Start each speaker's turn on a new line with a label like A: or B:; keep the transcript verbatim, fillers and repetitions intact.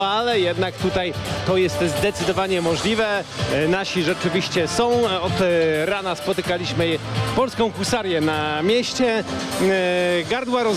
A: ale jednak tutaj to jest zdecydowanie możliwe. Nasi rzeczywiście są. Od rana spotykaliśmy polską husarię na mieście. Gardła roz